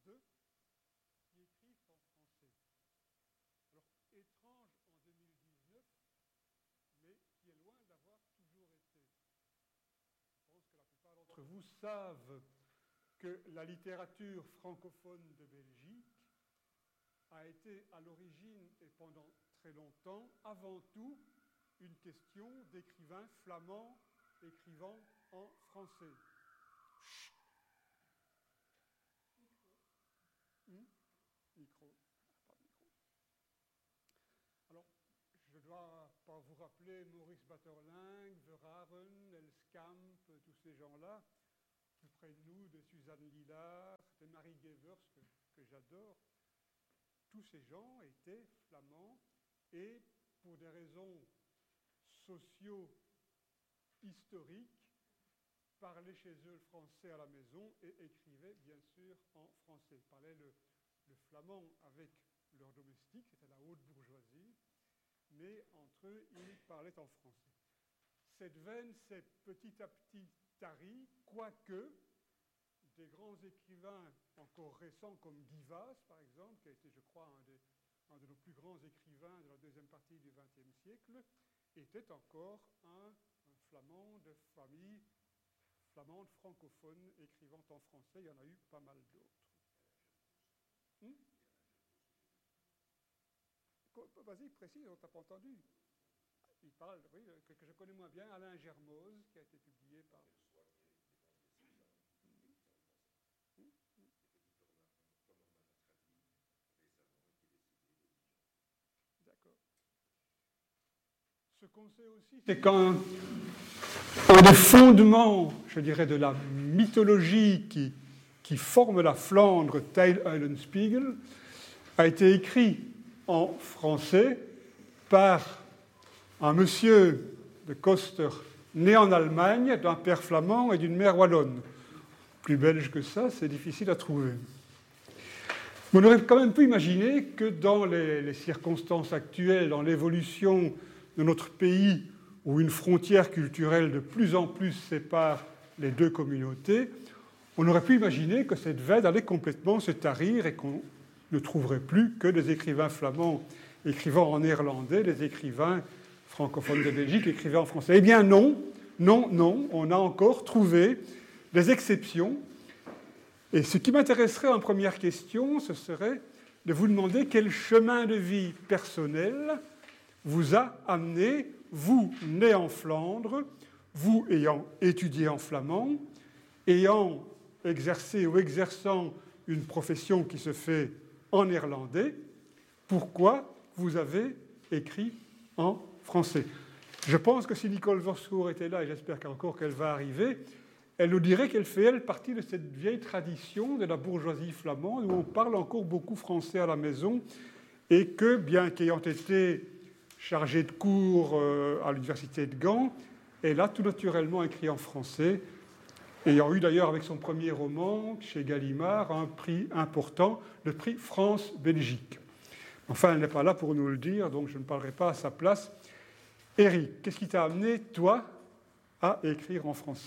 2 qui écrivent en français. Alors, étrange en 2019, mais qui est loin d'avoir toujours été. Je pense que la plupart d'entre vous savent que la littérature francophone de Belgique a été à l'origine et pendant très longtemps, avant tout, une question d'écrivains flamands écrivant en français. Chut. Micro. Pas de micro. Alors, je ne dois pas vous rappeler Maurice Batterling, Verhaeren, Elskamp, tous ces gens-là, plus près de nous, de Suzanne Lillard, de Marie Gevers, que j'adore. Tous ces gens étaient flamands et, pour des raisons socio-historiques, parlaient chez eux le français à la maison et écrivaient bien sûr en français. Ils parlaient le flamand avec leurs domestiques, c'était la haute bourgeoisie, mais entre eux, ils parlaient en français. Cette veine s'est petit à petit tarie, quoique des grands écrivains encore récents comme Guy Vaas, par exemple, qui a été, je crois, un de nos plus grands écrivains de la deuxième partie du XXe siècle, était encore un flamand de famille flamande francophone écrivant en français. Il y en a eu pas mal d'autres. Vas-y, précise, on t'a pas entendu. Il parle, oui, que je connais moins bien, Alain Germoz, qui a été publié par... D'accord. Ce qu'on sait aussi, c'est qu'un des fondements, je dirais, de la mythologie qui forme la Flandre, Tyle Eulenspiegel, a été écrit en français par un monsieur de Koster né en Allemagne, d'un père flamand et d'une mère wallonne. Plus belge que ça, c'est difficile à trouver. On aurait quand même pu imaginer que dans les circonstances actuelles, dans l'évolution de notre pays, où une frontière culturelle de plus en plus sépare les deux communautés, on aurait pu imaginer que cette veine allait complètement se tarir et qu'on ne trouverait plus que des écrivains flamands écrivant en néerlandais, des écrivains francophones de Belgique écrivant en français. Eh bien non, on a encore trouvé des exceptions. Et ce qui m'intéresserait en première question, ce serait de vous demander quel chemin de vie personnel vous a amené, vous, né en Flandre, vous ayant étudié en flamand, ayant exercé ou exerçant une profession qui se fait en néerlandais, pourquoi vous avez écrit en français. Je pense que si Nicole Vorscourt était là, et j'espère qu'encore qu'elle va arriver, elle nous dirait qu'elle fait, elle, partie de cette vieille tradition de la bourgeoisie flamande où on parle encore beaucoup français à la maison et que, bien qu'ayant été chargée de cours à l'université de Gand, elle a tout naturellement écrit en français, ayant eu d'ailleurs avec son premier roman, chez Gallimard, un prix important, le prix France-Belgique. Enfin, elle n'est pas là pour nous le dire, donc je ne parlerai pas à sa place. Éric, qu'est-ce qui t'a amené, toi, à écrire en français ?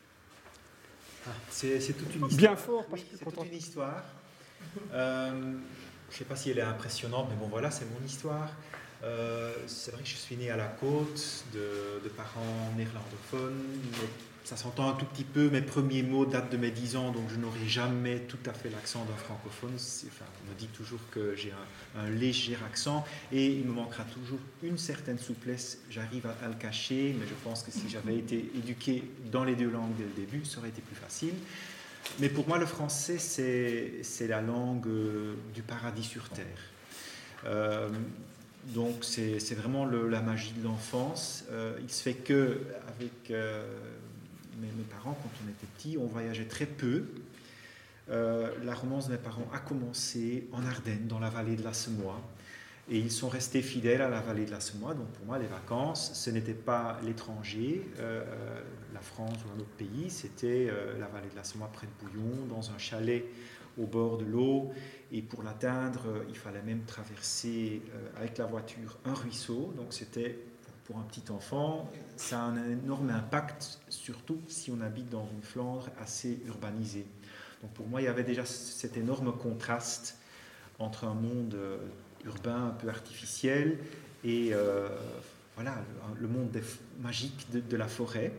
C'est toute une histoire. Bien fort, parce que c'est toute une histoire. Je ne sais pas si elle est impressionnante, mais bon, voilà, c'est mon histoire. C'est vrai que je suis né à la côte, de parents néerlandophones. Ça s'entend un tout petit peu. Mes premiers mots datent de mes 10 ans, donc je n'aurai jamais tout à fait l'accent d'un francophone. On me dit toujours que j'ai un léger accent et il me manquera toujours une certaine souplesse. J'arrive à le cacher, mais je pense que si j'avais été éduqué dans les deux langues dès le début, ça aurait été plus facile. Mais pour moi, le français, c'est la langue du paradis sur terre. Donc c'est vraiment la magie de l'enfance. Il se fait qu'avec mes parents, quand on était petits, on voyageait très peu. La romance de mes parents a commencé en Ardennes, dans la vallée de la Semois. Et ils sont restés fidèles à la vallée de la Semois. Donc pour moi, les vacances, ce n'était pas l'étranger, la France ou un autre pays, c'était la vallée de la Semois près de Bouillon, dans un chalet au bord de l'eau. Et pour l'atteindre, il fallait même traverser avec la voiture un ruisseau. Donc c'était, pour un petit enfant, ça a un énorme impact, surtout si on habite dans une Flandre assez urbanisée. Donc pour moi, il y avait déjà cet énorme contraste entre un monde urbain un peu artificiel et voilà, le monde magique de la forêt.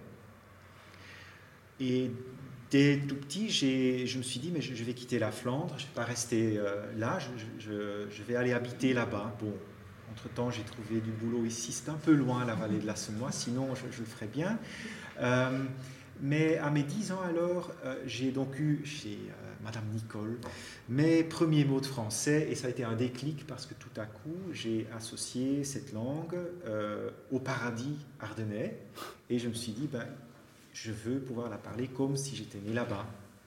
Et dès tout petit, je me suis dit, mais je vais quitter la Flandre, je ne vais pas rester là, je vais aller habiter là-bas. Bon, entre-temps, j'ai trouvé du boulot ici, c'est un peu loin, la vallée de la Semois, sinon je le ferais bien. Mais à mes 10 ans alors, j'ai donc eu chez Madame Nicole mes premiers mots de français et ça a été un déclic parce que tout à coup j'ai associé cette langue au paradis ardennais et je me suis dit je veux pouvoir la parler comme si j'étais né là-bas.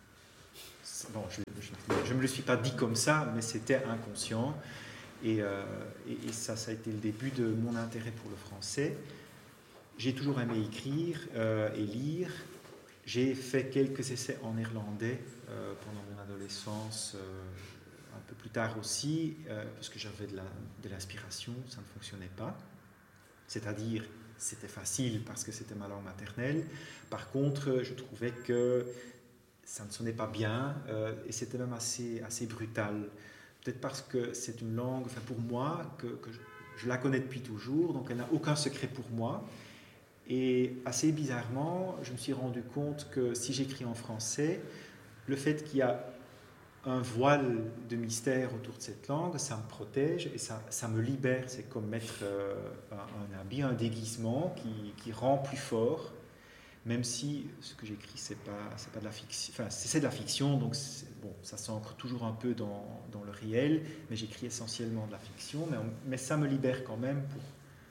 Bon, je ne me le suis pas dit comme ça, mais c'était inconscient et ça a été le début de mon intérêt pour le français. J'ai toujours aimé écrire et lire. J'ai fait quelques essais en néerlandais pendant mon adolescence, un peu plus tard aussi, parce que j'avais de l'inspiration, ça ne fonctionnait pas. C'est-à-dire, c'était facile parce que c'était ma langue maternelle. Par contre, je trouvais que ça ne sonnait pas bien et c'était même assez brutal. Peut-être parce que c'est une langue, enfin pour moi, que je la connais depuis toujours, donc elle n'a aucun secret pour moi. Et assez bizarrement, je me suis rendu compte que si j'écris en français, le fait qu'il y a un voile de mystère autour de cette langue, ça me protège et ça me libère. C'est comme mettre un habit, un déguisement qui rend plus fort, même si ce que j'écris, c'est pas de la fiction. Enfin, c'est de la fiction, donc bon, ça s'ancre toujours un peu dans le réel, mais j'écris essentiellement de la fiction, mais ça me libère quand même pour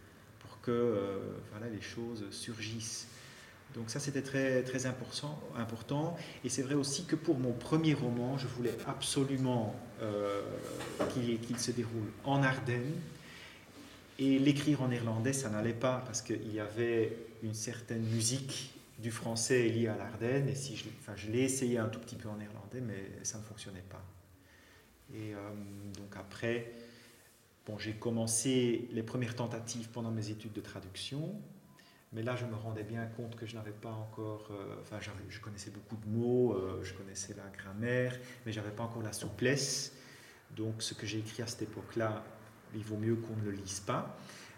que voilà, les choses surgissent. Donc ça, c'était très, très important. Et c'est vrai aussi que pour mon premier roman, je voulais absolument qu'il se déroule en Ardennes. Et l'écrire en néerlandais, ça n'allait pas, parce qu'il y avait une certaine musique du français liée à l'Ardenne. Et je l'ai essayé un tout petit peu en néerlandais, mais ça ne fonctionnait pas. Et donc après... Bon, j'ai commencé les premières tentatives pendant mes études de traduction, mais là je me rendais bien compte que je n'avais pas encore, je connaissais beaucoup de mots, je connaissais la grammaire, mais je n'avais pas encore la souplesse. Donc ce que j'ai écrit à cette époque-là, il vaut mieux qu'on ne le lise pas.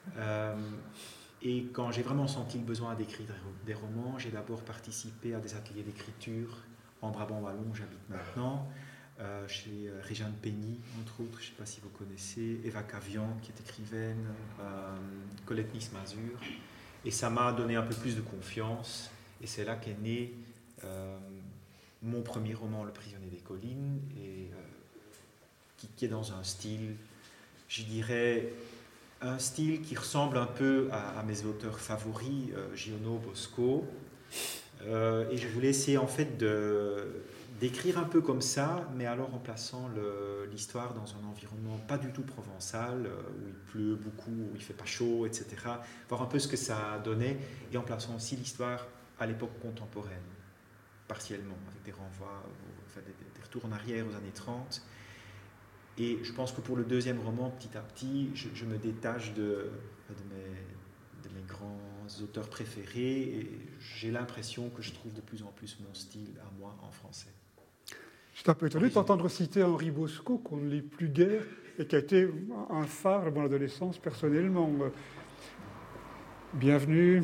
Et quand j'ai vraiment senti le besoin d'écrire des romans, j'ai d'abord participé à des ateliers d'écriture en Brabant-Wallon, où j'habite maintenant. Chez Réjeanne Penny, entre autres, je ne sais pas si vous connaissez, Eva Cavian, qui est écrivaine, Colette Nice-Mazur. Et ça m'a donné un peu plus de confiance. Et c'est là qu'est né mon premier roman, Le prisonnier des collines, et, qui est dans un style, je dirais, un style qui ressemble un peu à mes auteurs favoris, Giono, Bosco. Et je voulais essayer en fait d'écrire un peu comme ça, mais alors en plaçant l'histoire dans un environnement pas du tout provençal, où il pleut beaucoup, où il fait pas chaud, etc. Voir un peu ce que ça donnait, et en plaçant aussi l'histoire à l'époque contemporaine, partiellement, avec des renvois, des retours en arrière aux années 30. Et je pense que pour le deuxième roman, petit à petit, je me détache de mes grands auteurs préférés, et j'ai l'impression que je trouve de plus en plus mon style à moi en français. Je suis un peu étonné d'entendre citer Henri Bosco, qu'on ne lit plus guère, et qui a été un phare de mon adolescence personnellement. Bienvenue.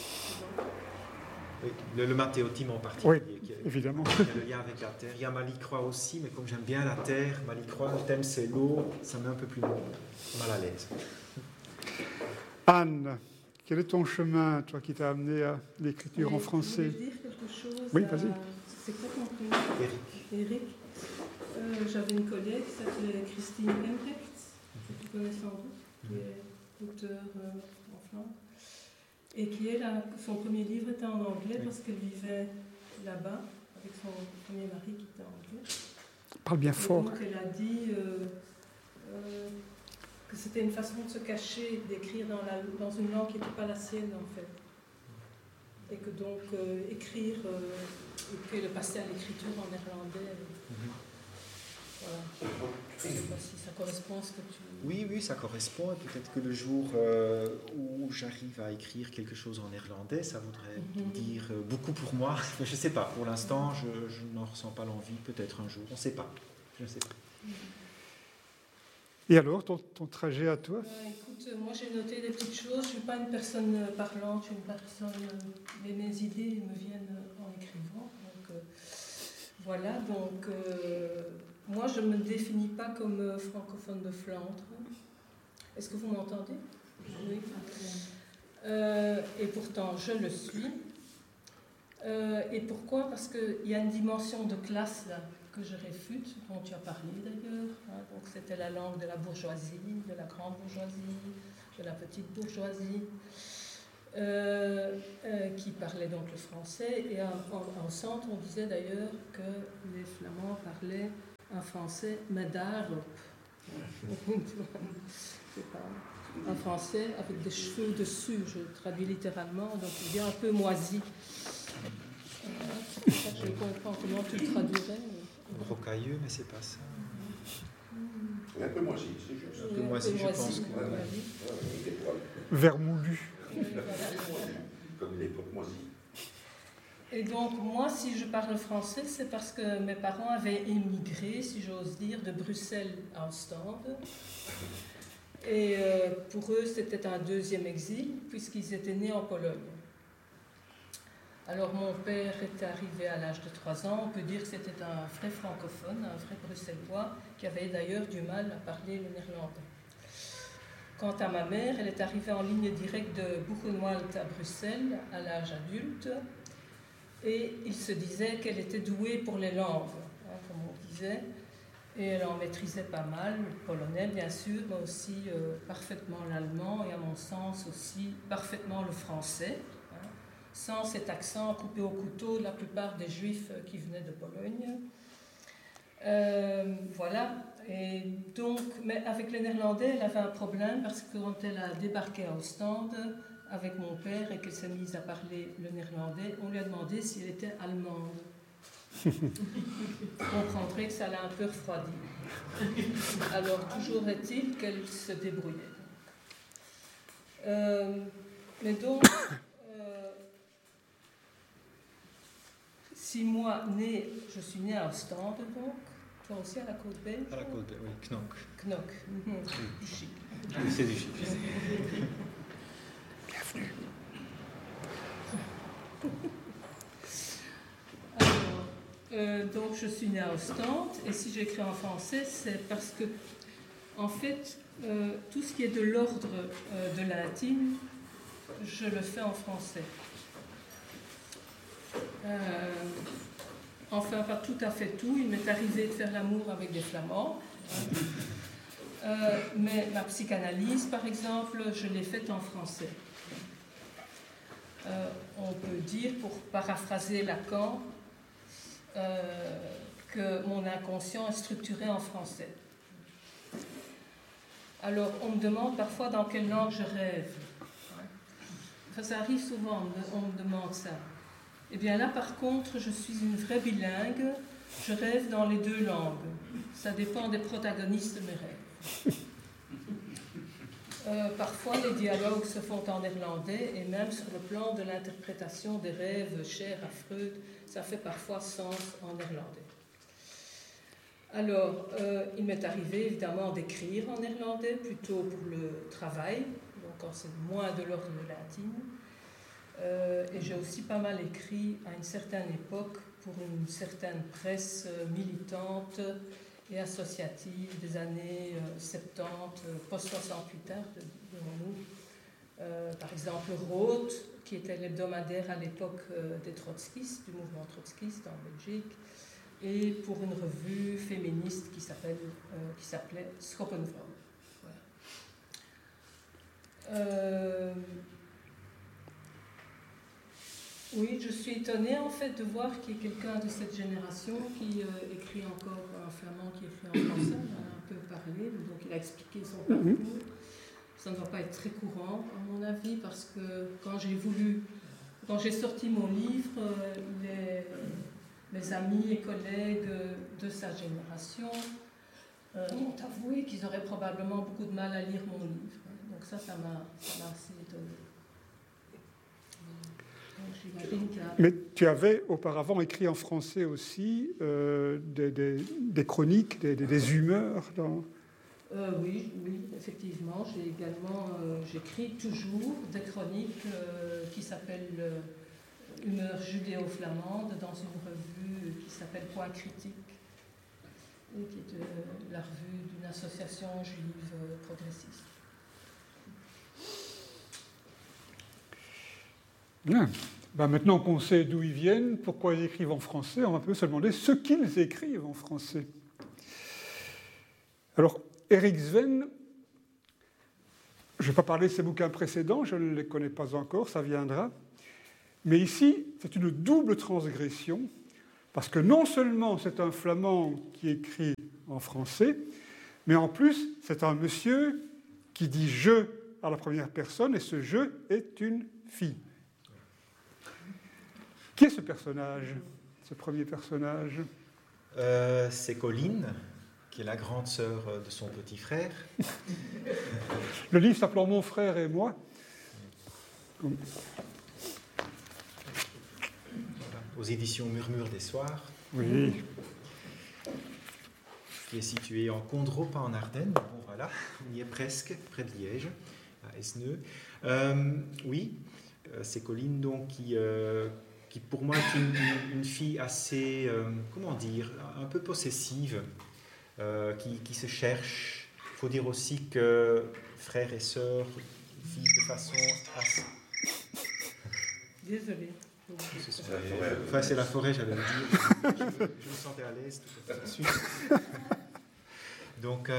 Oui, le mathéotime en particulier, oui, évidemment. Qui a le lien avec la terre. Il y a Malicroix aussi, mais comme j'aime bien la terre, Malicroix, le thème c'est l'eau, ça me met un peu plus mal à l'aise. Anne, quel est ton chemin, toi, qui t'a amené à l'écriture en français? Je voulais dire quelque chose. Oui, vas-y. C'est quoi ton prénom? Eric. J'avais une collègue qui s'appelait Christine Embrecht, que tu connais sans doute, qui est auteure en Flandre, et qui, son premier livre était en anglais parce qu'elle vivait là-bas avec son premier mari qui était anglais. Parle bien fort. Donc elle a dit que c'était une façon de se cacher, d'écrire dans une langue qui n'était pas la sienne en fait. Et que donc écrire, et puis le passer à l'écriture en néerlandais, Voilà. Je ne sais pas si ça correspond à ce que tu... Oui, ça correspond. Et peut-être que le jour où j'arrive à écrire quelque chose en néerlandais, ça voudrait dire beaucoup pour moi. Je ne sais pas. Pour l'instant, je n'en ressens pas l'envie. Peut-être un jour. On ne sait pas. Je ne sais pas. Et alors, ton trajet à toi? Écoute, moi j'ai noté des petites choses. Je ne suis pas une personne parlante, je suis une personne... mais mes idées me viennent en écrivant. Donc, voilà, donc... moi, je ne me définis pas comme francophone de Flandre. Est-ce que vous m'entendez? Oui. Et pourtant, je le suis. Et pourquoi? Parce qu'il y a une dimension de classe là, que je réfute, dont tu as parlé d'ailleurs. Hein. Donc, c'était la langue de la bourgeoisie, de la grande bourgeoisie, de la petite bourgeoisie, qui parlait donc le français. Et en centre, on disait d'ailleurs que les Flamands parlaient un français medarop. Un français avec des cheveux dessus, je traduis littéralement, donc il vient un peu moisi. Je comprends comment tu le traduirais. Rocailleux, mais c'est pas ça. Un peu moisi, c'est juste. Un peu moisi, je pense. Vermoulu. Comme l'époque moisie. Et donc, moi, si je parle français, c'est parce que mes parents avaient émigré, si j'ose dire, de Bruxelles à Ostende. Et pour eux, c'était un deuxième exil, puisqu'ils étaient nés en Pologne. Alors, mon père était arrivé à l'âge de 3 ans. On peut dire que c'était un vrai francophone, un vrai bruxellois, qui avait d'ailleurs du mal à parler le néerlandais. Quant à ma mère, elle est arrivée en ligne directe de Buchenwald à Bruxelles à l'âge adulte. Et il se disait qu'elle était douée pour les langues, hein, comme on disait, et elle en maîtrisait pas mal, le polonais bien sûr, mais aussi parfaitement l'allemand, et à mon sens aussi parfaitement le français, hein, sans cet accent coupé au couteau de la plupart des juifs qui venaient de Pologne. Voilà, et donc, mais avec le néerlandais, elle avait un problème, parce que quand elle a débarqué à Ostende, avec mon père et qu'elle s'est mise à parler le néerlandais, on lui a demandé si elle était allemande. On comprendrait que ça l'a un peu refroidi. Alors, toujours est-il qu'elle se débrouillait. Mais donc, si moi, je suis née à Ostende, donc, toi aussi à la côte belge? À la côte belge, oui, Knock. Knock, du chic. Oui, c'est du chic. Bienvenue. Alors, donc je suis née à Ostende, et si j'écris en français, c'est parce que, en fait, tout ce qui est de l'ordre de la latine, je le fais en français. Enfin, pas tout à fait tout. Il m'est arrivé de faire l'amour avec des Flamands. Mais ma psychanalyse, par exemple, je l'ai faite en français. On peut dire, pour paraphraser Lacan, que mon inconscient est structuré en français. Alors, on me demande parfois dans quelle langue je rêve. Enfin, ça arrive souvent, on me demande ça. Eh bien là, par contre, je suis une vraie bilingue. Je rêve dans les 2 langues. Ça dépend des protagonistes de mes rêves. Parfois, les dialogues se font en néerlandais, et même sur le plan de l'interprétation des rêves chers à Freud, ça fait parfois sens en néerlandais. Alors, il m'est arrivé évidemment d'écrire en néerlandais, plutôt pour le travail, donc quand c'est moins de l'ordre de latine. Et j'ai aussi pas mal écrit à une certaine époque pour une certaine presse militante et associative des années 70, post-68, dirons-nous. Par exemple, Rood, qui était l'hebdomadaire à l'époque des trotskistes, du mouvement trotskiste en Belgique, et pour une revue féministe qui s'appelait Schoppenvrouw. Voilà. Oui, je suis étonnée en fait de voir qu'il y ait quelqu'un de cette génération qui écrit encore en flamand, qui écrit en français. On en a un peu parlé, donc il a expliqué son parcours. Ça ne va pas être très courant, à mon avis, parce que quand j'ai sorti mon livre, mes amis et collègues de sa génération m'ont avoué qu'ils auraient probablement beaucoup de mal à lire mon livre. Donc ça m'a assez étonnée. Mais tu avais auparavant écrit en français aussi des chroniques, des humeurs dans... Oui, effectivement. J'écris toujours des chroniques qui s'appellent Humeur judéo-flamande dans une revue qui s'appelle Point critique, et qui est la revue d'une association juive progressiste. Bien. Ben maintenant qu'on sait d'où ils viennent, pourquoi ils écrivent en français, on va un peu se demander ce qu'ils écrivent en français. Alors, Erik Sven, je ne vais pas parler de ses bouquins précédents, je ne les connais pas encore, ça viendra. Mais ici, c'est une double transgression, parce que non seulement c'est un flamand qui écrit en français, mais en plus, c'est un monsieur qui dit « je » à la première personne, et ce « je » est une fille. Qui est ce personnage, ce premier personnage? C'est Colline, qui est la grande sœur de son petit frère. Le livre s'appelant Mon frère et moi. Voilà. Aux éditions Murmure des Soirs. Oui. Qui est situé en Condro, pas en Ardennes. Bon, voilà, on y est presque, près de Liège, à Esneux. Oui, c'est Colline donc qui pour moi est une fille assez, comment dire, un peu possessive, qui se cherche. Il faut dire aussi que frères et sœurs vivent de façon assez... Désolée. Enfin, c'est la forêt, j'allais le dire. Je me sentais à l'aise tout à fait dessus. Donc,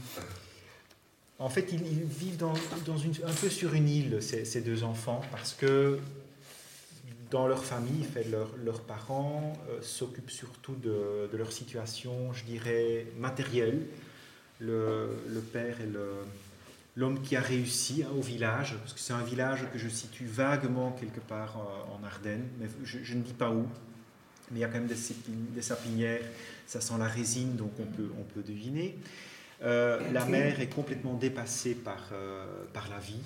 en fait, ils vivent un peu sur une île, ces deux enfants, parce que dans leur famille, leurs parents s'occupent surtout de leur situation, je dirais, matérielle. Le père est l'homme qui a réussi au village, parce que c'est un village que je situe vaguement quelque part en Ardennes, mais je ne dis pas où. Mais il y a quand même des sapinières, ça sent la résine, donc on peut deviner. La mère est complètement dépassée par la vie.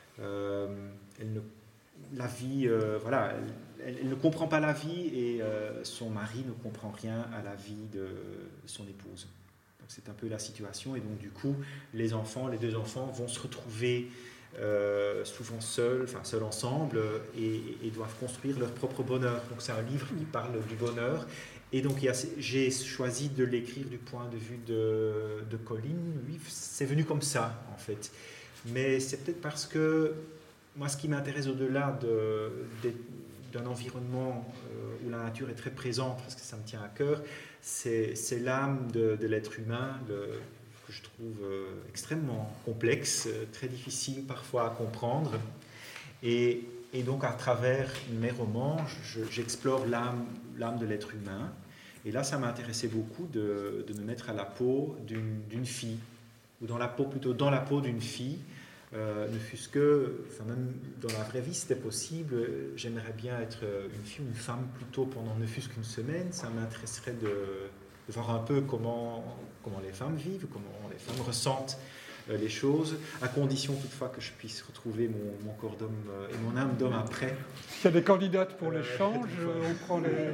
Elle ne comprend pas la vie et son mari ne comprend rien à la vie de son épouse. Donc c'est un peu la situation et donc du coup les deux enfants vont se retrouver souvent seuls ensemble et doivent construire leur propre bonheur. Donc c'est un livre qui parle du bonheur et donc j'ai choisi de l'écrire du point de vue de Colline. Oui, c'est venu comme ça en fait, mais c'est peut-être parce que moi ce qui m'intéresse au-delà d'un environnement où la nature est très présente, parce que ça me tient à cœur, c'est l'âme de l'être humain que je trouve extrêmement complexe, très difficile parfois à comprendre. Et donc à travers mes romans, j'explore l'âme de l'être humain. Et là, ça m'intéressait beaucoup de me mettre à la peau d'une fille, ou dans la peau d'une fille. Ne fût-ce que, même dans la vraie vie, c'était possible, j'aimerais bien être une fille ou une femme plutôt pendant ne fût-ce qu'une semaine. Ça m'intéresserait de voir un peu comment les femmes vivent, comment les femmes ressentent les choses, à condition toutefois que je puisse retrouver mon corps d'homme et mon âme d'homme après. S'il y a des candidates pour l'échange, on prend les...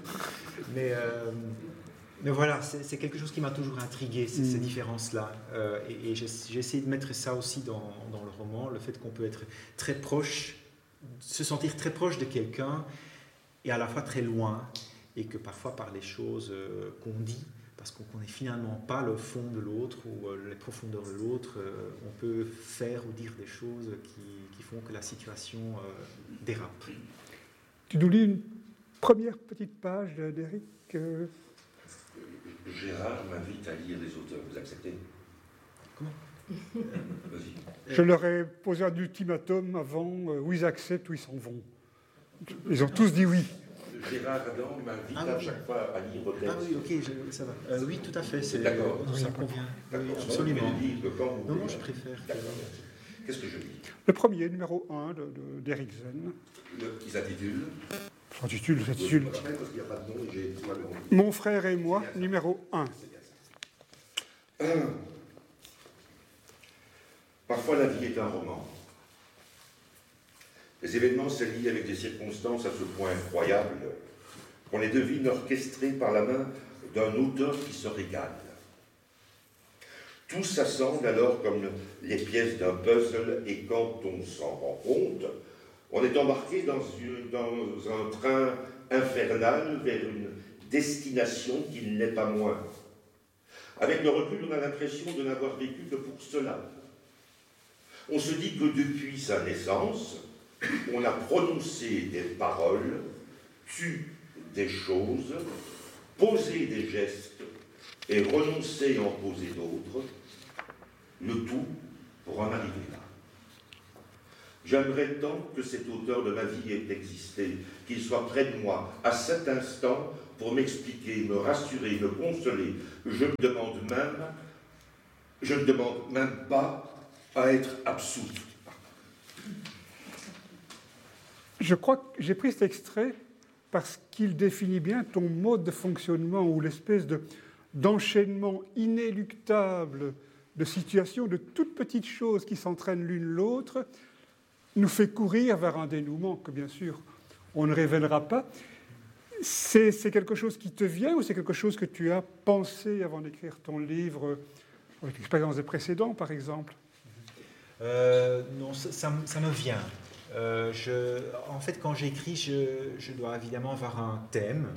Mais voilà, c'est quelque chose qui m'a toujours intrigué, ces différences-là. Et j'ai essayé de mettre ça aussi dans le roman, le fait qu'on peut être très proche, se sentir très proche de quelqu'un et à la fois très loin, et que parfois par les choses qu'on dit, parce qu'on ne connaît finalement pas le fond de l'autre ou les profondeurs de l'autre, on peut faire ou dire des choses qui font que la situation dérape. Tu nous lis une première petite page d'Éric Gérard m'invite à lire les auteurs. Vous acceptez? Comment? Vas-y. Je leur ai posé un ultimatum avant, ou ils acceptent ou ils s'en vont. Ils ont tous dit oui. Gérard Adam m'invite à chaque fois à lire vos textes. Ah oui, ok, ça va. Oui, tout à fait. D'accord. Ça convient. Oui, absolument. Non, je préfère. Qu'est-ce que je lis? Le premier, numéro 1 d'Erik Sven. Qui s'intitule S'intitule. Parce qu'il n'y a pas de nom et j'ai... Mon frère et moi, numéro 1. Parfois, la vie est un roman. Les événements s'allient avec des circonstances à ce point incroyables qu'on les devine orchestrés par la main d'un auteur qui se régale. Tout s'assemble alors comme les pièces d'un puzzle, et quand on s'en rend compte, on est embarqué dans un train infernal vers une destination qui ne l'est pas moins. Avec le recul, on a l'impression de n'avoir vécu que pour cela. On se dit que depuis sa naissance, on a prononcé des paroles, tu des choses, posé des gestes et renoncé à en poser d'autres, le tout pour en arriver là. J'aimerais tant que cet auteur de ma vie ait existé, qu'il soit près de moi à cet instant pour m'expliquer, me rassurer, me consoler. Je ne demande même pas à être absous. Je crois que j'ai pris cet extrait parce qu'il définit bien ton mode de fonctionnement ou l'espèce d'enchaînement inéluctable de situations, de toutes petites choses qui s'entraînent l'une l'autre, nous fait courir vers un dénouement que, bien sûr, on ne révélera pas. C'est quelque chose qui te vient ou c'est quelque chose que tu as pensé avant d'écrire ton livre, avec l'expérience des précédents, par exemple ? Non, ça me vient. En fait, quand j'écris, je dois évidemment avoir un thème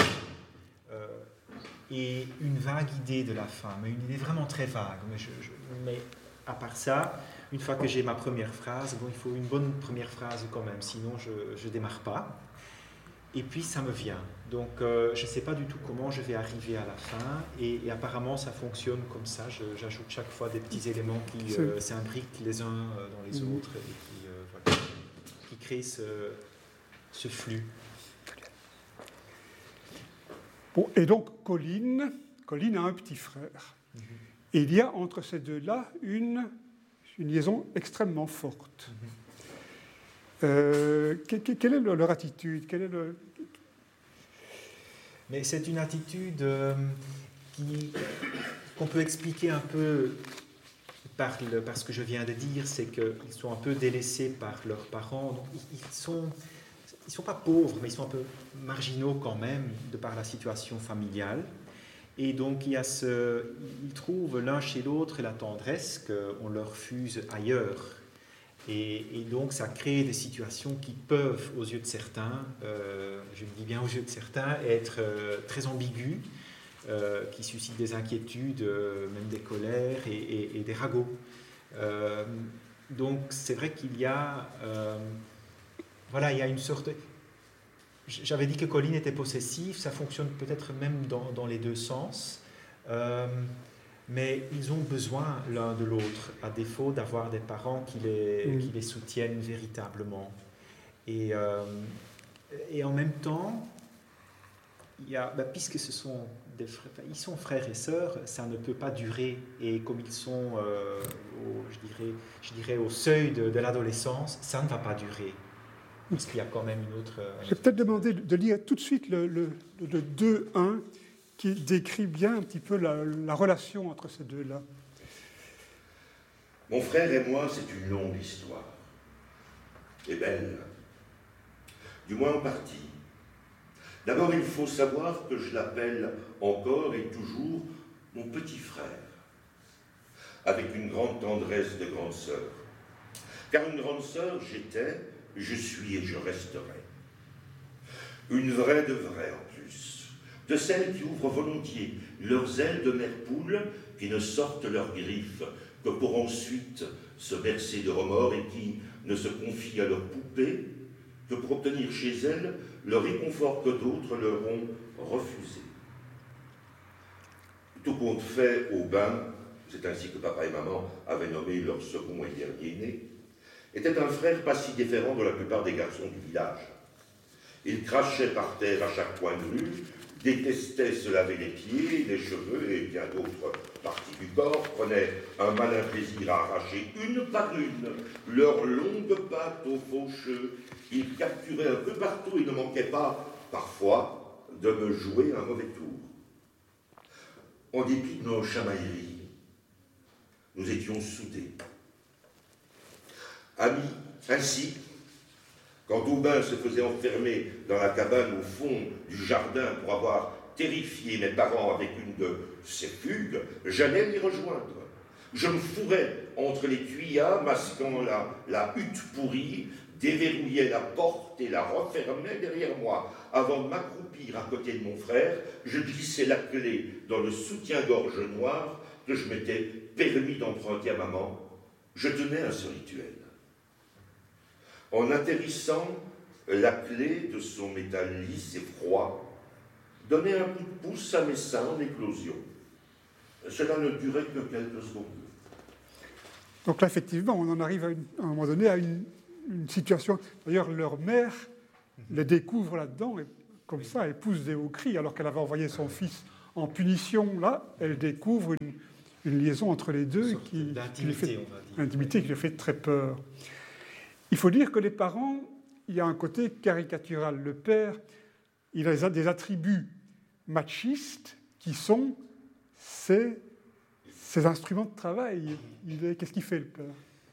et une vague idée de la fin, mais une idée vraiment très vague. Mais à part ça, une fois que j'ai ma première phrase, il faut une bonne première phrase quand même, sinon je ne démarre pas. Et puis ça me vient. Donc je ne sais pas du tout comment je vais arriver à la fin, et apparemment ça fonctionne comme ça. J'ajoute chaque fois des petits éléments qui s'imbriquent les uns dans les autres et qui créent ce flux. Bon, et donc Colline a un petit frère. Et il y a entre ces deux-là une liaison extrêmement forte. Quelle est leur attitude ? Mais c'est une attitude qu'on peut expliquer un peu par ce que je viens de dire, c'est qu'ils sont un peu délaissés par leurs parents. Donc ils sont pas pauvres, mais ils sont un peu marginaux quand même, de par la situation familiale. Et donc ils trouvent l'un chez l'autre la tendresse qu'on leur refuse ailleurs. Et donc ça crée des situations qui peuvent, aux yeux de certains, je me dis bien aux yeux de certains, être très ambiguës, qui suscitent des inquiétudes, même des colères et des ragots. Donc c'est vrai qu'il y a, il y a une sorte... J'avais dit que Colline était possessive, ça fonctionne peut-être même dans les deux sens. Mais ils ont besoin l'un de l'autre, à défaut d'avoir des parents qui les soutiennent véritablement. Et en même temps, puisque ce sont ils sont frères et sœurs, ça ne peut pas durer. Et comme ils sont, je dirais, au seuil de l'adolescence, ça ne va pas durer. Parce qu'il y a quand même une autre... Je vais peut-être demander de lire tout de suite le 2-1, qui décrit bien un petit peu la relation entre ces deux-là. Mon frère et moi, c'est une longue histoire. Et belle. Du moins en partie. D'abord, il faut savoir que je l'appelle encore et toujours mon petit frère, avec une grande tendresse de grande sœur. Car une grande sœur, j'étais, je suis et je resterai. Une vraie de vraie en plus. De celles qui ouvrent volontiers leurs ailes de mère poule, qui ne sortent leurs griffes que pour ensuite se bercer de remords et qui ne se confient à leurs poupées que pour obtenir chez elles le réconfort que d'autres leur ont refusé. Tout compte fait au bain, c'est ainsi que papa et maman avaient nommé leur second et dernier né, était un frère pas si différent de la plupart des garçons du village. Il crachait par terre à chaque coin de rue, détestait se laver les pieds, les cheveux et bien d'autres parties du corps, prenait un malin plaisir à arracher une par une leurs longues pattes aux faucheux. Il capturait un peu partout et ne manquait pas, parfois, de me jouer un mauvais tour. En dépit de nos chamailleries, Nous étions soudés. Amis, ainsi, quand Aubin se faisait enfermer dans la cabane au fond du jardin pour avoir terrifié mes parents avec une de ses fugues, j'allais l'y rejoindre. Je me fourrais entre les tuyas, masquant la hutte pourrie, déverrouillais la porte et la refermais derrière moi. Avant de m'accroupir à côté de mon frère, je glissais la clé dans le soutien-gorge noir que je m'étais permis d'emprunter à maman. Je tenais à ce rituel. En atterrissant, la clé de son métal lisse et froid donnait un coup de pouce à mes seins en éclosion. Cela ne durait que quelques secondes. Donc là, effectivement, on en arrive à un moment donné à une situation. D'ailleurs, leur mère les découvre là-dedans, et comme ça, elle pousse des hauts cris, alors qu'elle avait envoyé son fils en punition. Là, elle découvre une liaison entre les deux qui lui fait l'intimité qui lui fait très peur. Il faut dire que les parents, il y a un côté caricatural. Le père, il a des attributs machistes qui sont ses instruments de travail. Qu'est-ce qu'il fait, le père ?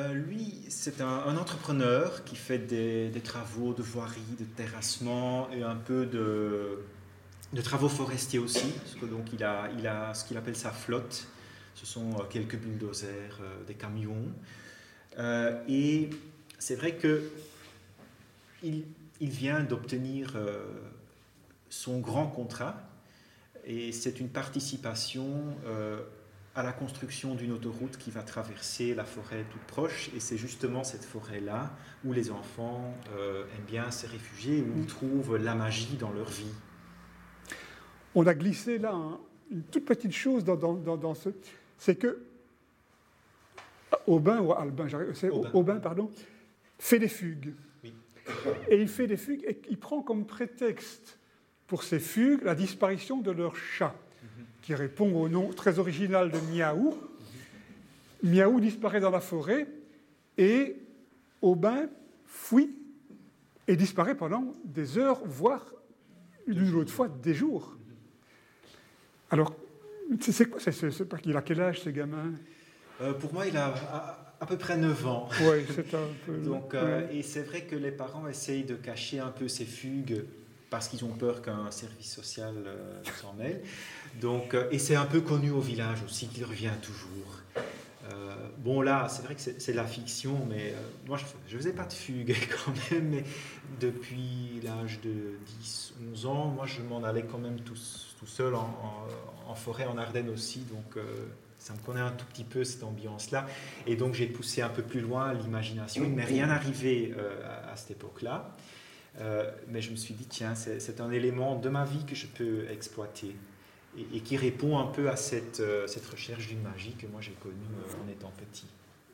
Lui, c'est un entrepreneur qui fait des travaux de voirie, de terrassement et un peu de travaux forestiers aussi. Parce que donc il a ce qu'il appelle sa flotte. Ce sont quelques bulldozers, des camions. Et c'est vrai qu'il vient d'obtenir son grand contrat. Et c'est une participation à la construction d'une autoroute qui va traverser la forêt toute proche. Et c'est justement cette forêt-là où les enfants aiment bien se réfugier, où ils trouvent la magie dans leur vie. On a glissé là une toute petite chose dans ce... C'est que Aubin, fait des fugues. Oui. Et il fait des fugues et il prend comme prétexte pour ces fugues la disparition de leur chat, qui répond au nom très original de Miaou. Miaou disparaît dans la forêt et Aubin fuit et disparaît pendant des heures, voire une ou l'autre fois des jours. Alors, c'est quoi il a quel âge, ce gamin ? Pour moi, il a à peu près 9 ans. Oui, c'est un peu... Donc, et c'est vrai que les parents essayent de cacher un peu ces fugues parce qu'ils ont peur qu'un service social s'en mêle. Donc, et c'est un peu connu au village aussi qu'il revient toujours. Bon là, c'est vrai que c'est de la fiction, mais moi je faisais pas de fugue quand même, mais depuis l'âge de 10-11 ans, moi je m'en allais quand même tout seul en forêt, en Ardennes aussi, donc ça me connaît un tout petit peu cette ambiance-là, et donc j'ai poussé un peu plus loin l'imagination. Il ne m'est rien arrivé à cette époque-là, mais je me suis dit, tiens, c'est un élément de ma vie que je peux exploiter. Et qui répond un peu à cette recherche d'une magie que moi j'ai connue en étant petit.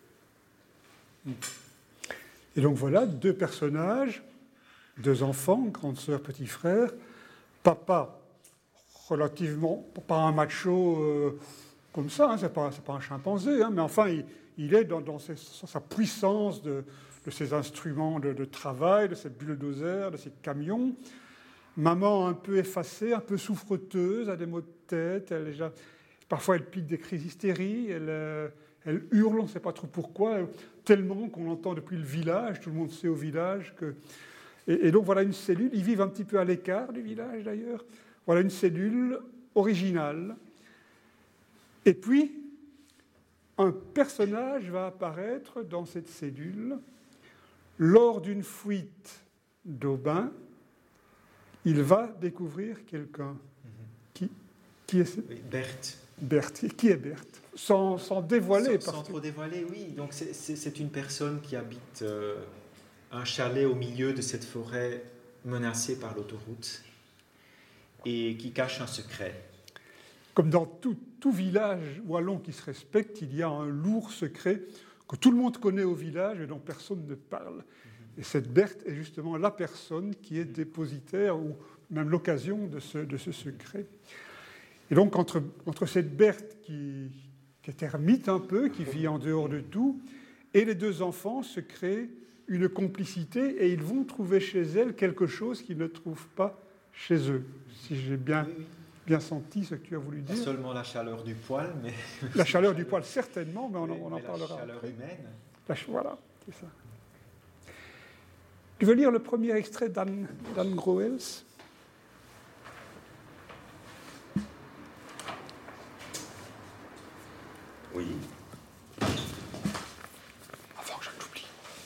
Et donc voilà, 2 personnages, 2 enfants, grande sœur, petit frère, papa relativement, pas un macho comme ça, hein, c'est pas un chimpanzé, hein, mais enfin il est dans sa puissance de ses instruments de travail, de ses bulldozers, de ses camions. Maman un peu effacée, un peu souffreteuse, a des maux de tête, parfois elle pique des crises d'hystérie, elle hurle, on ne sait pas trop pourquoi, tellement qu'on l'entend depuis le village, tout le monde sait au village que... Et donc voilà une cellule, ils vivent un petit peu à l'écart du village d'ailleurs, voilà une cellule originale. Et puis, un personnage va apparaître dans cette cellule lors d'une fuite d'Aubin. Il va découvrir quelqu'un. Qui est Berthe. Berthe. Qui est Berthe ? Sans dévoiler. Sans trop dévoiler, oui. Donc c'est une personne qui habite un chalet au milieu de cette forêt menacée par l'autoroute et qui cache un secret. Comme dans tout village wallon qui se respecte, il y a un lourd secret que tout le monde connaît au village et dont personne ne parle. Et cette Berthe est justement la personne qui est dépositaire ou même l'occasion de ce secret. Et donc entre cette Berthe qui est ermite un peu, qui vit en dehors de tout, et les 2 enfants se crée une complicité et ils vont trouver chez elle quelque chose qu'ils ne trouvent pas chez eux. Si j'ai bien bien senti ce que tu as voulu Pas dire. seulement la chaleur du poil, mais... La chaleur du poil, certainement, mais on en mais parlera la chaleur après. humaine. Voilà, c'est ça. Tu veux lire le premier extrait d'Anne Groels? Oui. Avant que je l'oublie.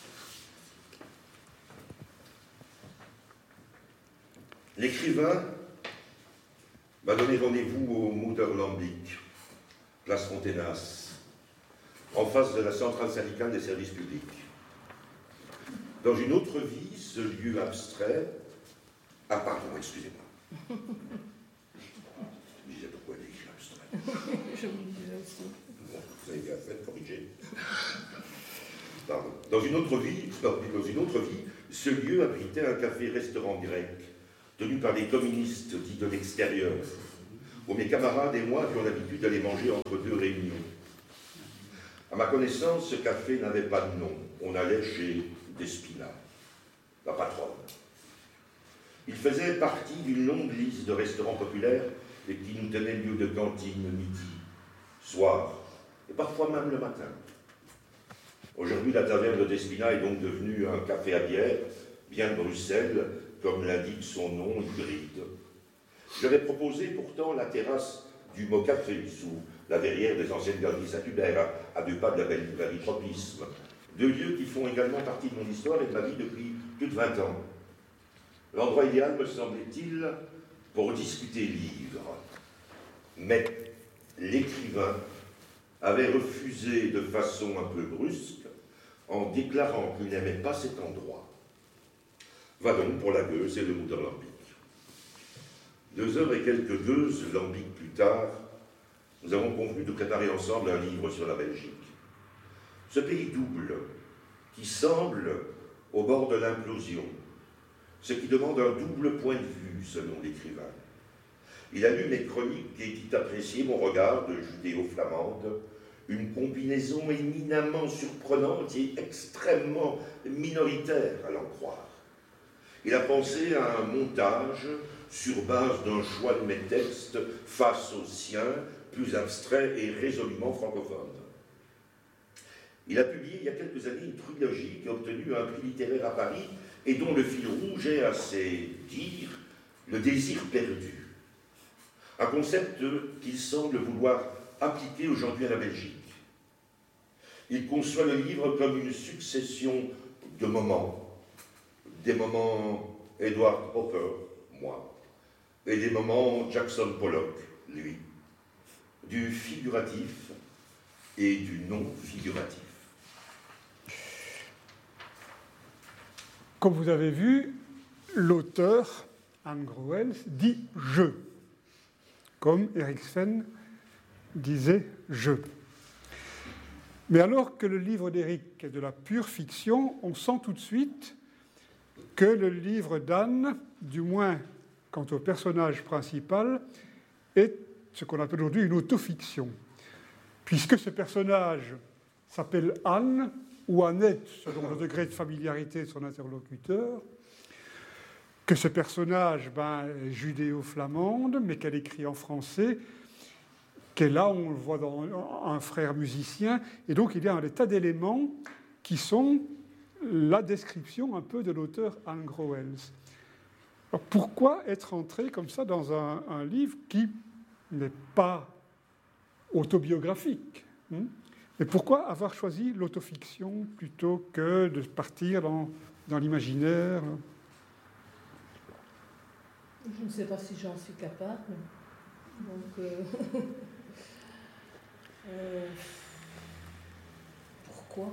L'écrivain m'a donné rendez-vous au Mutterlambic, place Fontenas, en face de la centrale syndicale des services publics. Dans une autre vie, ce lieu abstrait... Ah, pardon, excusez-moi. Je disais pourquoi il est écrit abstrait. Je me disais aussi. Bon, vous avez bien fait de corriger. Pardon. Dans une autre vie, ce lieu abritait un café-restaurant grec, tenu par des communistes dits de l'extérieur, où mes camarades et moi avions l'habitude d'aller manger entre deux réunions. À ma connaissance, ce café n'avait pas de nom. On allait chez Despina, la patronne. Il faisait partie d'une longue liste de restaurants populaires et qui nous tenaient lieu de cantine midi, soir, et parfois même le matin. Aujourd'hui, la taverne de Despina est donc devenue un café à bière, bien de Bruxelles, comme l'indique son nom hybride. J'avais proposé pourtant la terrasse du Mot-Café, sous la verrière des anciennes galeries Saint-Hubert, à 2 pas de la belle librairie Tropisme. 2 lieux qui font également partie de mon histoire et de ma vie depuis plus de 20 ans. L'endroit idéal, me semblait-il, pour discuter livres. Mais l'écrivain avait refusé de façon un peu brusque en déclarant qu'il n'aimait pas cet endroit. Va donc pour la gueuse et le Mutterlambic. 2 heures et quelques gueuses lambic plus tard, nous avons convenu de préparer ensemble un livre sur la Belgique. Ce pays double, qui semble au bord de l'implosion, ce qui demande un double point de vue, selon l'écrivain. Il a lu mes chroniques et dit apprécier mon regard de judéo-flamande, une combinaison éminemment surprenante et extrêmement minoritaire, à l'en croire. Il a pensé à un montage sur base d'un choix de mes textes face aux siens, plus abstraits et résolument francophones. Il a publié il y a quelques années une trilogie qui a obtenu un prix littéraire à Paris et dont le fil rouge est, à ses dires, le désir perdu. Un concept qu'il semble vouloir appliquer aujourd'hui à la Belgique. Il conçoit le livre comme une succession de moments. Des moments Edward Hopper, moi, et des moments Jackson Pollock, lui. Du figuratif et du non-figuratif. Comme vous avez vu, l'auteur, Anne Groels, dit « je », comme Erik Sven disait « je ». Mais alors que le livre d'Éric est de la pure fiction, on sent tout de suite que le livre d'Anne, du moins quant au personnage principal, est ce qu'on appelle aujourd'hui une autofiction, puisque ce personnage s'appelle Anne, ou Annette, selon le degré de familiarité de son interlocuteur, que ce personnage est judéo-flamande, mais qu'elle écrit en français, qu'elle là, on le voit dans un frère musicien, et donc il y a un tas d'éléments qui sont la description un peu de l'auteur Anne Groels. Alors pourquoi être entré comme ça dans un livre qui n'est pas autobiographique, mais pourquoi avoir choisi l'autofiction plutôt que de partir dans l'imaginaire? Je ne sais pas si j'en suis capable. Donc, pourquoi?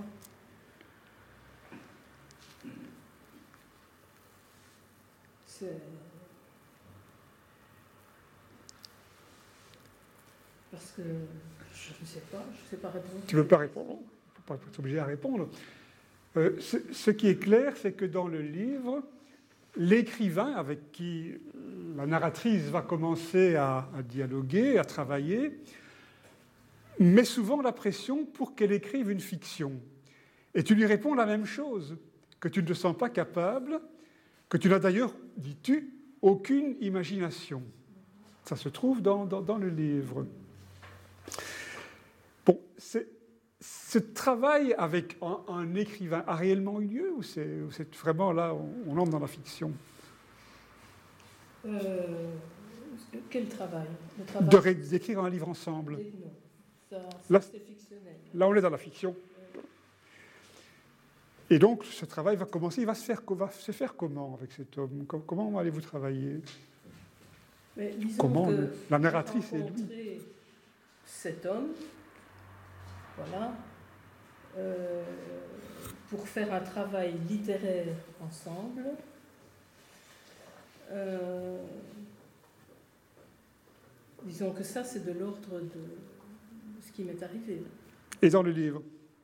Parce que je ne sais pas répondre. Tu ne veux pas répondre? Il ne faut pas être obligé à répondre. Ce qui est clair, c'est que dans le livre, l'écrivain avec qui la narratrice va commencer à dialoguer, à travailler, met souvent la pression pour qu'elle écrive une fiction. Et tu lui réponds la même chose, que tu ne te sens pas capable, que tu n'as d'ailleurs, dis-tu, aucune imagination. Ça se trouve dans le livre. Bon, ce travail avec un écrivain a réellement eu lieu ou c'est vraiment là, on entre dans la fiction? Quel travail? Le travail d'écrire un livre ensemble. Non, là, c'est fictionnel. Là, on est dans la fiction. Et donc, ce travail va commencer, il va se faire comment avec cet homme? Comment allez-vous travailler? Mais disons comment que la narratrice j'ai est rencontré cet homme, voilà, pour faire un travail littéraire ensemble. Disons que ça, c'est de l'ordre de ce qui m'est arrivé. Et dans le livre?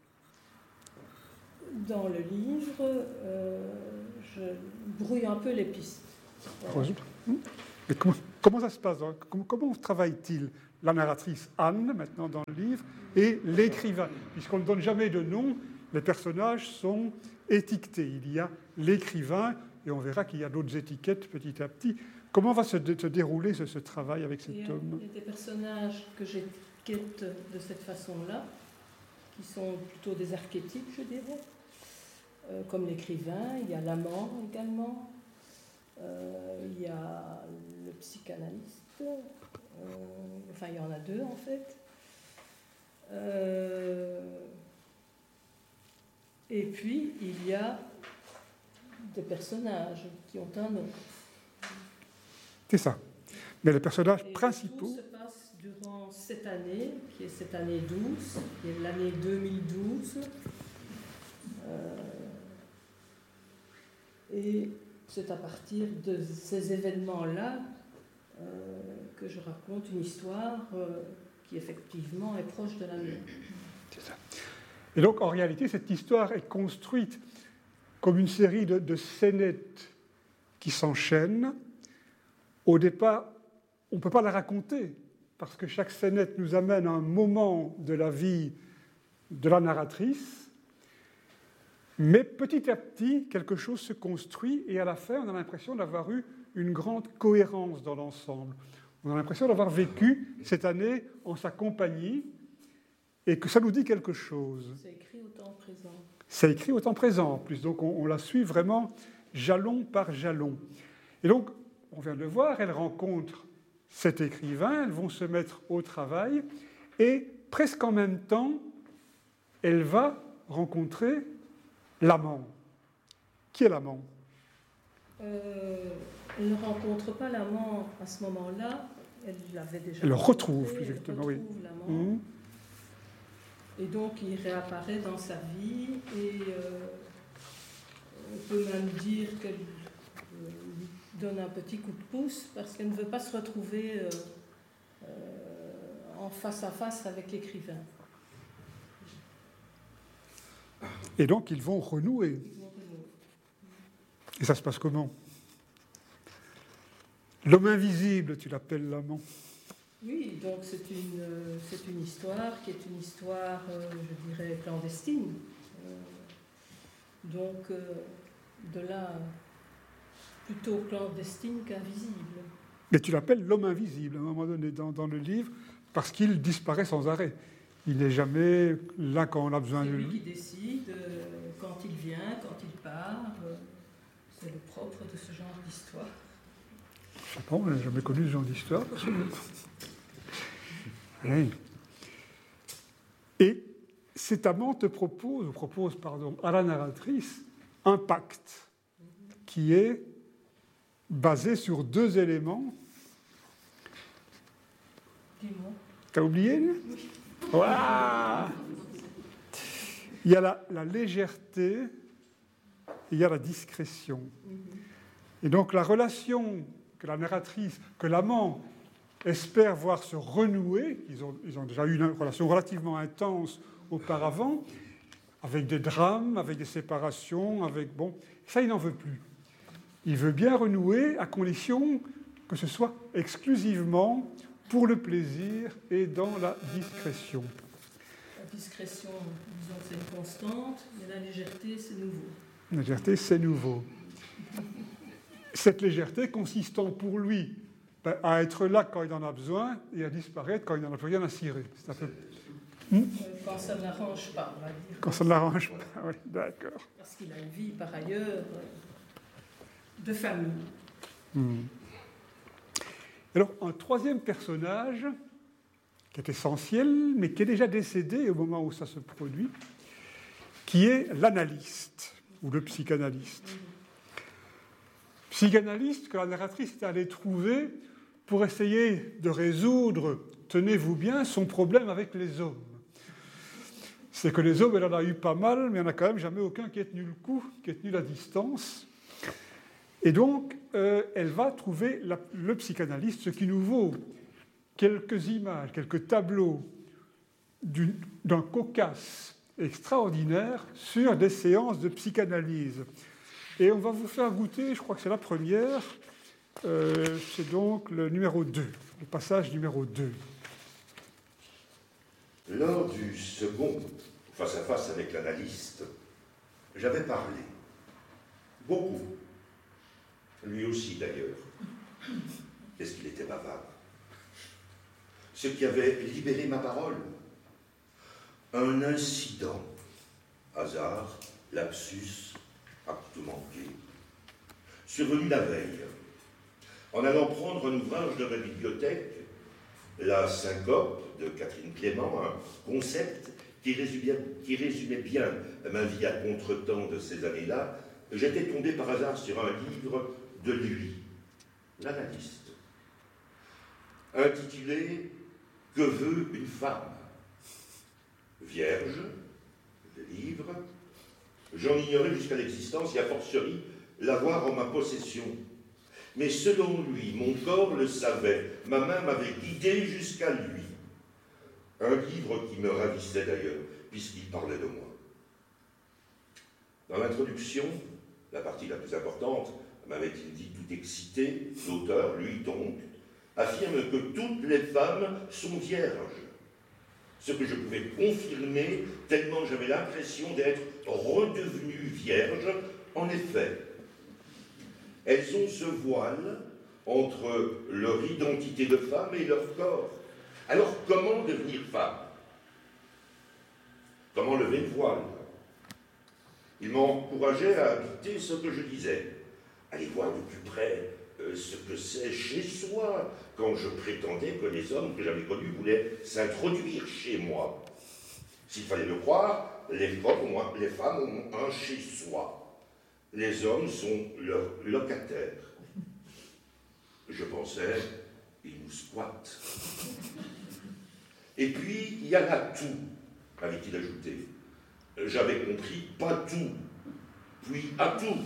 Dans le livre, je brouille un peu les pistes. Voilà. Et comment ça se passe? Comment travaille-t-il la narratrice Anne, maintenant dans le livre, et l'écrivain? Puisqu'on ne donne jamais de nom, les personnages sont étiquetés. Il y a l'écrivain, et on verra qu'il y a d'autres étiquettes petit à petit. Comment va se dérouler ce travail avec cet homme? Il y a des personnages que j'étiquette de cette façon-là, qui sont plutôt des archétypes, je dirais, comme l'écrivain. Il y a l'amant également, il y a le psychanalyste, enfin il y en a deux en fait. Et puis il y a des personnages qui ont un nom. C'est ça. Mais les personnages et principaux... Tout se passe durant cette année, qui est cette année 12, qui est l'année 2012. Et c'est à partir de ces événements-là que je raconte une histoire qui effectivement est proche de la mienne. C'est ça. Et donc en réalité, cette histoire est construite comme une série de scénettes qui s'enchaînent. Au départ, on ne peut pas la raconter, parce que chaque scénette nous amène à un moment de la vie de la narratrice, mais petit à petit, quelque chose se construit, et à la fin, on a l'impression d'avoir eu une grande cohérence dans l'ensemble. On a l'impression d'avoir vécu cette année en sa compagnie, et que ça nous dit quelque chose. C'est écrit au temps présent. C'est écrit au temps présent, en plus, donc on la suit vraiment jalon par jalon. Et donc, on vient de le voir, elle rencontre cet écrivain, elles vont se mettre au travail, et presque en même temps, elle va rencontrer l'amant. Qui est l'amant? Elle ne rencontre pas l'amant à ce moment-là, elle l'avait déjà Elle le rencontré, retrouve, plus exactement, oui. L'amant. Et donc il réapparaît dans sa vie, et on peut même dire qu'elle lui donne un petit coup de pouce parce qu'elle ne veut pas se retrouver en face à face avec l'écrivain. Et donc ils vont renouer. Et ça se passe comment? L'homme invisible, tu l'appelles l'amant. Oui, donc c'est une histoire qui est une histoire, je dirais, clandestine. Donc de là, plutôt clandestine qu'invisible. Mais tu l'appelles l'homme invisible, à un moment donné, dans le livre, parce qu'il disparaît sans arrêt. Il n'est jamais là quand on a besoin de lui. C'est lui qui décide quand il vient, quand il part. C'est le propre de ce genre d'histoire. Je sais pas, on n'a jamais connu ce genre d'histoire. Oui. Et cet amant propose à la narratrice un pacte qui est basé sur deux éléments. Dis-moi. T'as oublié, lui? Oui. Voilà. Il y a la légèreté et il y a la discrétion. Et donc la relation que la narratrice, que l'amant espère voir se renouer, ils ont déjà eu une relation relativement intense auparavant, avec des drames, avec des séparations, ça il n'en veut plus. Il veut bien renouer à condition que ce soit exclusivement pour le plaisir et dans la discrétion. La discrétion, disons que c'est une constante, mais la légèreté, c'est nouveau. La légèreté, c'est nouveau. Cette légèreté consistant pour lui à être là quand il en a besoin et à disparaître quand il n'en a plus rien à cirer. C'est un peu... Quand ça ne l'arrange pas, on va dire. Quand ça ne l'arrange pas, oui, d'accord. Parce qu'il a une vie par ailleurs de famille. Alors, un troisième personnage qui est essentiel, mais qui est déjà décédé au moment où ça se produit, qui est l'analyste ou le psychanalyste. Psychanalyste que la narratrice est allée trouver pour essayer de résoudre, tenez-vous bien, son problème avec les hommes. C'est que les hommes, elle en a eu pas mal, mais il n'y en a quand même jamais aucun qui ait tenu le coup, qui ait tenu la distance. Et donc, elle va trouver le psychanalyste, ce qui nous vaut quelques images, quelques tableaux d'un cocasse extraordinaire sur des séances de psychanalyse. Et on va vous faire goûter, je crois que c'est la première, c'est donc le numéro 2, le passage numéro 2. Lors du second face-à-face avec l'analyste, j'avais parlé. Beaucoup. Lui aussi, d'ailleurs. Qu'est-ce qu'il était bavard. Ce qui avait libéré ma parole. Un incident. Hasard, lapsus, acte manqué. Survenu la veille. En allant prendre un ouvrage de ma bibliothèque, La syncope de Catherine Clément, un concept qui résumait bien ma vie à contretemps de ces années-là, j'étais tombé par hasard sur un livre de lui, l'analyste, intitulé « Que veut une femme ?» Vierge, le livre, j'en ignorais jusqu'à l'existence et a fortiori l'avoir en ma possession. Mais selon lui, mon corps le savait, ma main m'avait guidé jusqu'à lui. Un livre qui me ravissait d'ailleurs, puisqu'il parlait de moi. Dans l'introduction, la partie la plus importante, m'avait-il dit tout excité, l'auteur, lui donc, affirme que toutes les femmes sont vierges. Ce que je pouvais confirmer tellement j'avais l'impression d'être redevenue vierge. En effet, elles ont ce voile entre leur identité de femme et leur corps. Alors comment devenir femme? Comment lever le voile? Il m'encourageait à habiter ce que je disais, aller voir de plus près ce que c'est chez soi, quand je prétendais que les hommes que j'avais connus voulaient s'introduire chez moi. S'il fallait le croire, les femmes ont un chez soi. Les hommes sont leurs locataires. Je pensais, ils nous squattent. Et puis, il y a l'atout, avait-il ajouté. J'avais compris, pas tout, puis atout.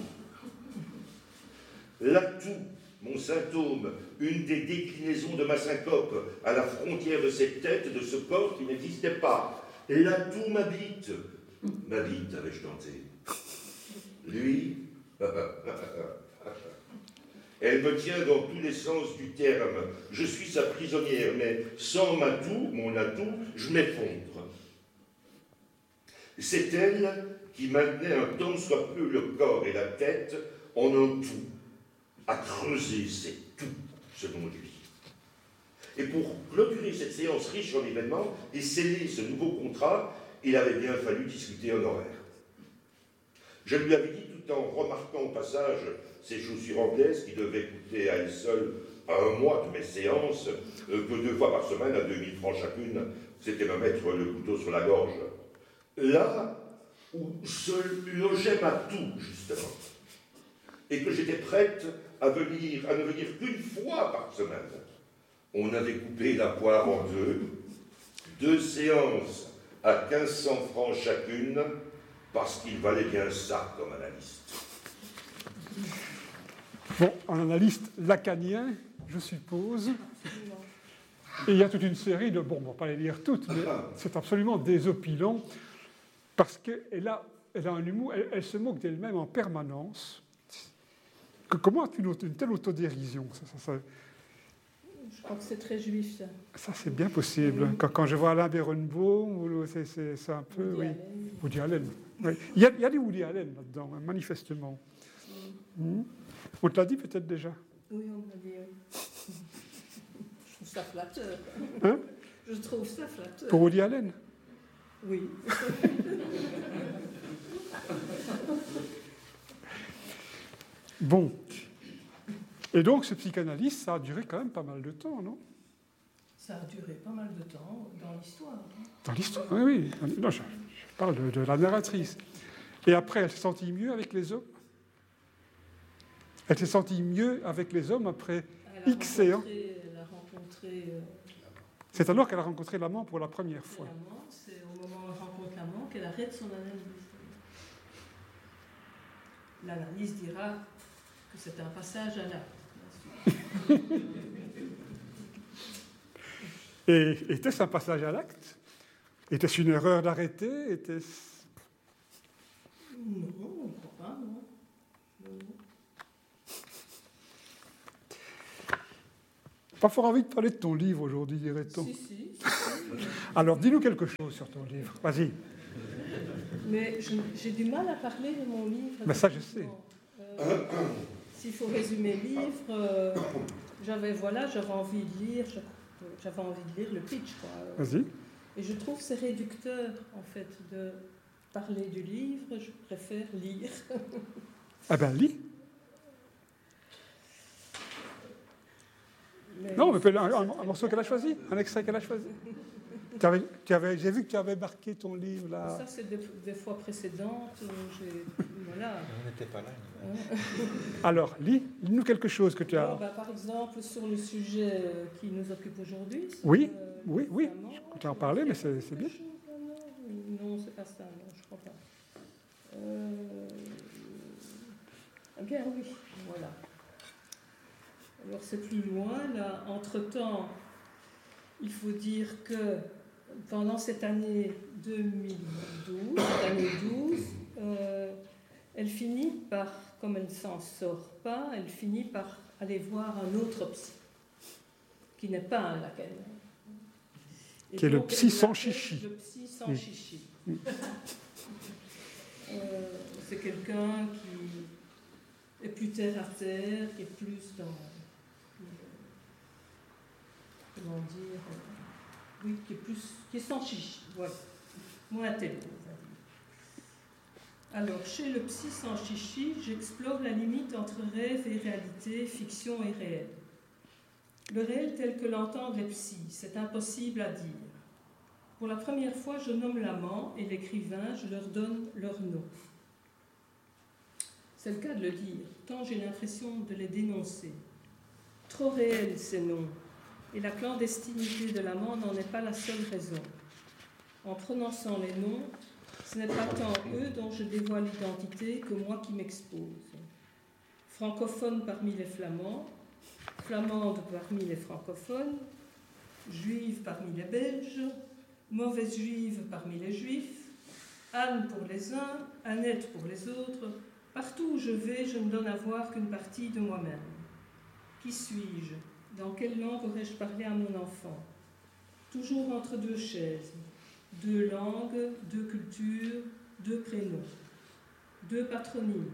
L'atout, mon symptôme, une des déclinaisons de ma syncope, à la frontière de cette tête, de ce corps qui n'existait pas. L'atout m'habite. M'habite, avais-je tenté. Lui, elle me tient dans tous les sens du terme. Je suis sa prisonnière, mais sans mon atout, je m'effondre. C'est elle qui maintenait un tant soit peu le corps et la tête en un tout. À creuser, c'est tout, selon lui. Et pour clôturer cette séance riche en événements et sceller ce nouveau contrat, il avait bien fallu discuter un horaire. Je lui avais dit, tout en remarquant au passage ces chaussures anglaises qui devaient coûter à elles seules à un mois de mes séances, que 2 fois par semaine, à 2000 francs chacune, c'était me mettre le couteau sur la gorge. Là où se logeait ma toux, justement, et que j'étais prête à ne venir qu'une fois par semaine. On avait coupé la poire en deux séances à 1500 francs chacune, parce qu'il valait bien ça comme analyste. Bon, un analyste lacanien, je suppose. Et il y a toute une série de... Bon, on ne va pas les lire toutes, mais c'est absolument désopilant, parce qu'elle a un humour, elle se moque d'elle-même en permanence. Comment as-tu une telle autodérision? Je crois que c'est très juif, ça. Ça, c'est bien possible. Oui. Quand je vois Alain Berenbaum, c'est un peu... Woody Allen. Woody Allen. Oui. Il y a des Woody Allen là-dedans, manifestement. On te l'a dit peut-être déjà? Oui, on me l'a dit, oui. ça flatteur. Hein? Je trouve ça flatteur. Pour Woody Allen? Oui. Bon. Et donc, ce psychanalyste, ça a duré quand même pas mal de temps, non? Ça a duré pas mal de temps dans l'histoire. Dans l'histoire, oui, oui. Non, je parle de la narratrice. Et après, elle s'est sentie mieux avec les hommes? Elle s'est sentie mieux avec les hommes après X séances? Elle a rencontré... C'est alors qu'elle a rencontré l'amant pour la première fois. L'amant, c'est au moment où elle rencontre l'amant qu'elle arrête son analyse. L'analyse dira que c'est un passage à l'acte. Et était-ce un passage à l'acte? Était-ce une erreur d'arrêter? Était-ce... Non, on ne croit pas, non. Non. Pas fort envie de parler de ton livre aujourd'hui, dirait-on. Si. Alors, dis-nous quelque chose sur ton livre. Vas-y. Mais j'ai du mal à parler de mon livre. Mais ça, je sais. S'il faut résumer le livre, j'avais envie de lire, le pitch, quoi. Vas-y. Et je trouve que c'est réducteur, en fait, de parler du livre. Je préfère lire. Ah ben, lis. Mais Non, mais un morceau qu'elle a choisi, un extrait qu'elle a choisi. J'ai vu que tu avais marqué ton livre là. Ça, c'est des fois précédentes. Voilà. On n'était pas là. Alors, lis-nous quelque chose que tu as. Par exemple, sur le sujet qui nous occupe aujourd'hui. Oui. Flamand, Je peux en parler, mais c'est bien. Non, c'est pas ça, non, je crois pas. Eh bien, oui, voilà. Alors, c'est plus loin, là. Entre-temps, il faut dire que pendant cette année 2012, elle finit par, comme elle ne s'en sort pas, elle finit par aller voir un autre psy, qui n'est pas un Lacan. Qui est le psy sans chichi. Le psy sans chichi. C'est quelqu'un qui est plus terre à terre, qui est plus dans... comment dire, oui, qui est sans chichi, voilà, moins intello, on va dire. Alors, chez le psy sans chichi, j'explore la limite entre rêve et réalité, fiction et réel. Le réel tel que l'entendent les psys, c'est impossible à dire. Pour la première fois, je nomme l'amant et l'écrivain, je leur donne leur nom. C'est le cas de le dire, tant j'ai l'impression de les dénoncer. Trop réels ces noms. Et la clandestinité de l'amant n'en est pas la seule raison. En prononçant les noms, ce n'est pas tant eux dont je dévoile l'identité que moi qui m'expose. Francophone parmi les Flamands, flamande parmi les francophones, juive parmi les Belges, mauvaise juive parmi les Juifs, Anne pour les uns, Annette pour les autres, partout où je vais, je ne donne à voir qu'une partie de moi-même. Qui suis-je ? Dans quelle langue aurais-je parlé à mon enfant? Toujours entre deux chaises, deux langues, deux cultures, deux prénoms, deux patronymes.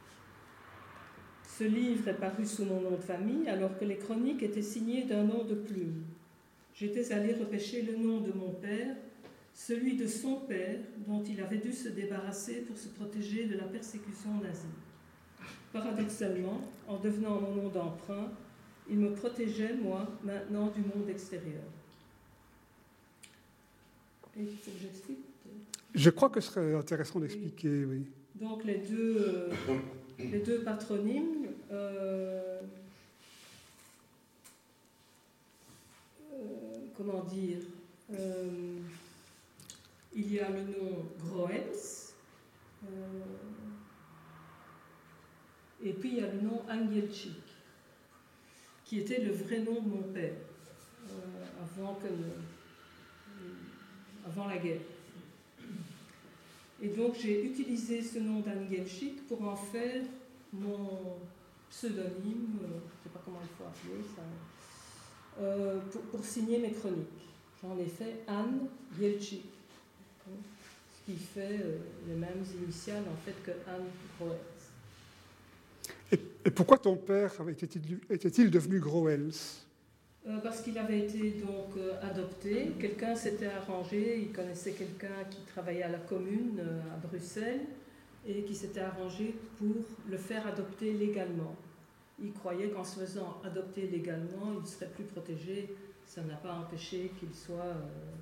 Ce livre est paru sous mon nom de famille alors que les chroniques étaient signées d'un nom de plume. J'étais allée repêcher le nom de mon père, celui de son père dont il avait dû se débarrasser pour se protéger de la persécution nazie. Paradoxalement, en devenant mon nom d'emprunt, il me protégeait, moi, maintenant, du monde extérieur. Et il faut que j'explique. Je crois que ce serait intéressant d'expliquer, oui. Donc les deux patronymes, comment dire, il y a le nom Groels, et puis il y a le nom Angelchik, qui était le vrai nom de mon père, avant la guerre. Et donc j'ai utilisé ce nom d'Angelchik pour en faire mon pseudonyme, je ne sais pas comment il faut appeler ça, pour signer mes chroniques. J'en ai fait Anne Gelchik, ce qui fait les mêmes initiales en fait que Anne Groels. Et pourquoi ton père était-il devenu Groels? Parce qu'il avait été donc adopté. Quelqu'un s'était arrangé, il connaissait quelqu'un qui travaillait à la commune à Bruxelles et qui s'était arrangé pour le faire adopter légalement. Il croyait qu'en se faisant adopter légalement, il serait plus protégé. Ça n'a pas empêché qu'il soit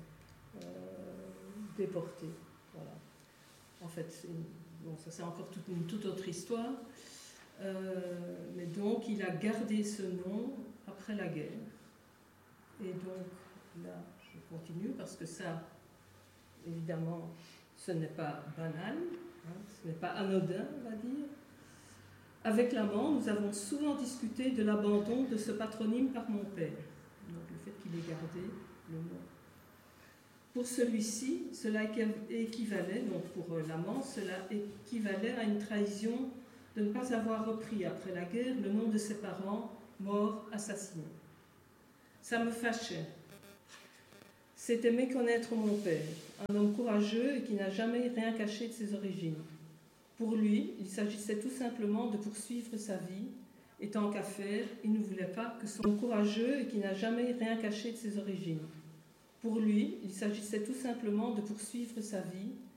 déporté. Voilà. En fait, ça c'est encore une toute autre histoire. Mais donc, il a gardé ce nom après la guerre. Et donc, là, je continue parce que ça, évidemment, ce n'est pas banal, ce n'est pas anodin, on va dire. Avec l'amant, nous avons souvent discuté de l'abandon de ce patronyme par mon père. Donc, le fait qu'il ait gardé le nom. Pour celui-ci, cela équivalait, donc pour l'amant, cela équivalait à une trahison de ne pas avoir repris après la guerre le nom de ses parents morts assassinés. Ça me fâchait. C'était méconnaître mon père, un homme courageux et qui n'a jamais rien caché de ses origines. Pour lui, il s'agissait tout simplement de poursuivre sa vie, et tant qu'à faire, il ne voulait pas que son courageux et qui n'a jamais rien caché de ses origines. Pour lui, il s'agissait tout simplement de poursuivre sa vie,